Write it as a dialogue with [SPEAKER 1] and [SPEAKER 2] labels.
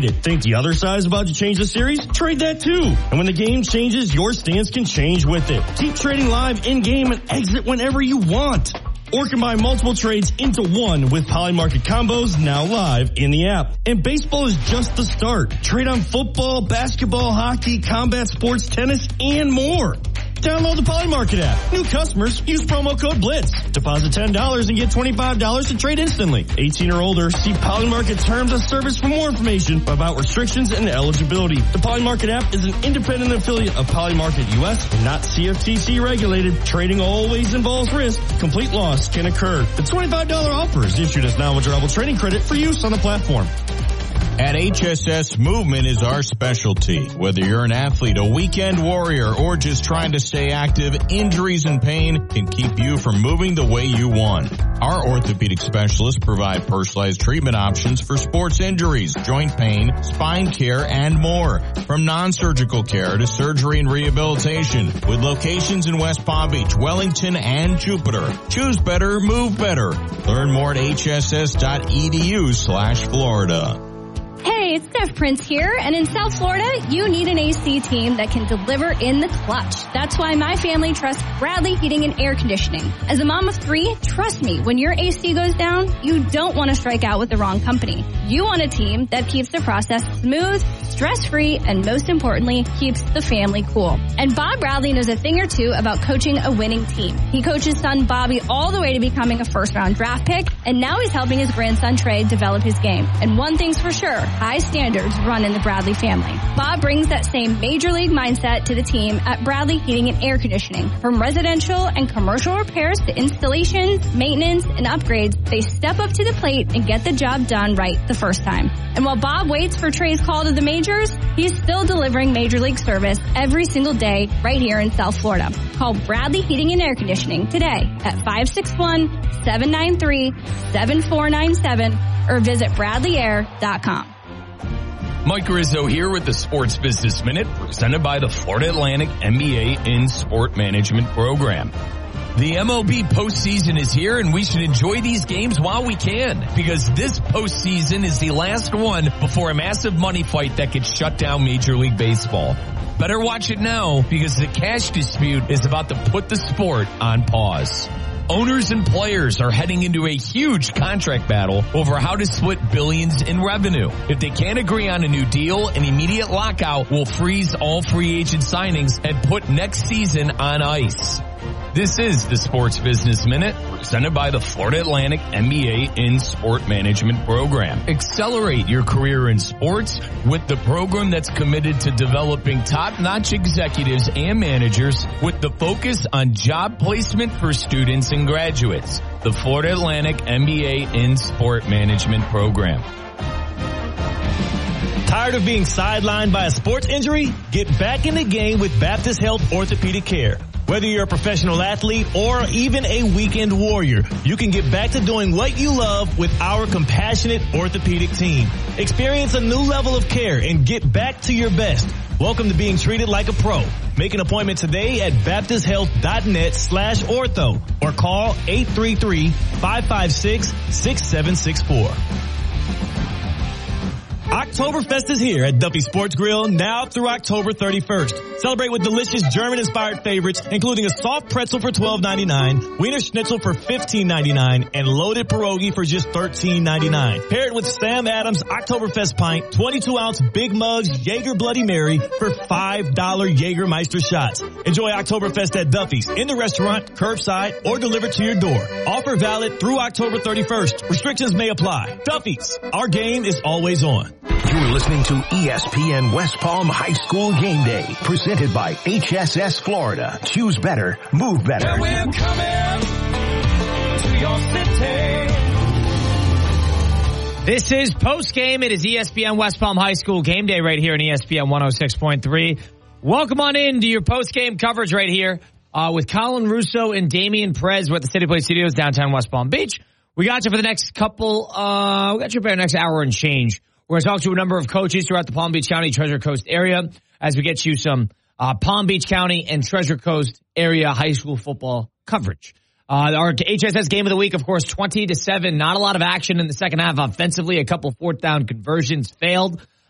[SPEAKER 1] Think the other side is about to change the series? Trade that too. And when the game changes, your stance can change with it. Keep trading live in-game and exit whenever you want. Or combine multiple trades into one with Polymarket Combos now live in the app. And baseball is just the start. Trade on football, basketball, hockey, combat sports, tennis, and more. Download the Polymarket app. New customers, use promo code BLITZ. Deposit $10 and get $25 to trade instantly. 18 or older, see Polymarket terms of service for more information about restrictions and eligibility. The Polymarket app is an independent affiliate of Polymarket US and not CFTC regulated. Trading always involves risk. Complete loss can occur. The $25 offer is issued as non-withdrawable trading credit for use on the platform.
[SPEAKER 2] At HSS, movement is our specialty. Whether you're an athlete, a weekend warrior, or just trying to stay active, injuries and pain can keep you from moving the way you want. Our orthopedic specialists provide personalized treatment options for sports injuries, joint pain, spine care, and more. From non-surgical care to surgery and rehabilitation. With locations in West Palm Beach, Wellington, and Jupiter. Choose better, move better. Learn more at hss.edu/Florida.
[SPEAKER 3] Hey, it's Steph Prince here, and in South Florida, you need an AC team that can deliver in the clutch. That's why my family trusts Bradley Heating and Air Conditioning. As a mom of 3, trust me, when your AC goes down, you don't want to strike out with the wrong company. You want a team that keeps the process smooth, stress-free, and most importantly, keeps the family cool. And Bob Bradley knows a thing or two about coaching a winning team. He coached his son Bobby all the way to becoming a first-round draft pick, and now he's helping his grandson Trey develop his game. And one thing's for sure, high standards run in the Bradley family. Bob brings that same major league mindset to the team at Bradley Heating and Air Conditioning. From residential and commercial repairs to installations, maintenance, and upgrades, they step up to the plate and get the job done right the first time. And while Bob waits for Trey's call to the majors, he's still delivering major league service every single day right here in South Florida. Call Bradley Heating and Air Conditioning today at 561-793-7497 or visit bradleyair.com.
[SPEAKER 4] Mike Rizzo here with the Sports Business Minute, presented by the Florida Atlantic MBA in Sport Management Program. The MLB postseason is here, and we should enjoy these games while we can, because this postseason is the last one before a massive money fight that could shut down Major League Baseball. Better watch it now, because the cash dispute is about to put the sport on pause. Owners and players are heading into a huge contract battle over how to split billions in revenue. If they can't agree on a new deal, an immediate lockout will freeze all free agent signings and put next season on ice. This is the Sports Business Minute, presented by the Florida Atlantic MBA in Sport Management Program. Accelerate your career in sports with the program that's committed to developing top-notch executives and managers with the focus on job placement for students and graduates. The Florida Atlantic MBA in Sport Management Program.
[SPEAKER 5] Tired of being sidelined by a sports injury? Get back in the game with Baptist Health Orthopedic Care. Whether you're a professional athlete or even a weekend warrior, you can get back to doing what you love with our compassionate orthopedic team. Experience a new level of care and get back to your best. Welcome to being treated like a pro. Make an appointment today at baptisthealth.net/ortho or call 833-556-6764. Oktoberfest is here at Duffy Sports Grill now through October 31st. Celebrate with delicious German-inspired favorites, including a soft pretzel for $12.99, Wiener Schnitzel for $15.99, and loaded pierogi for just $13.99. Pair it with Sam Adams Oktoberfest pint, 22-ounce Big Mugs Jaeger Bloody Mary for $5 Jägermeister shots. Enjoy Oktoberfest at Duffy's, in the restaurant, curbside, or delivered to your door. Offer valid through October 31st. Restrictions may apply. Duffy's, our game is always on.
[SPEAKER 6] You're listening to ESPN West Palm High School Game Day, presented by HSS Florida. Choose better, move better.
[SPEAKER 7] Yeah, we're coming to your city.
[SPEAKER 8] This is postgame. It is ESPN West Palm High School Game Day right here on ESPN 106.3. Welcome on in to your postgame coverage right here with Colin Russo and Damian Perez. We're at the City Play Studios, downtown West Palm Beach. We got you for the next couple, we got you for the next hour and change. We're going to talk to a number of coaches throughout the Palm Beach County, Treasure Coast area as we get you some Palm Beach County and Treasure Coast area high school football coverage. Our HSS game of the week, of course, 20-7. Not a lot of action in the second half offensively. A couple fourth down conversions failed.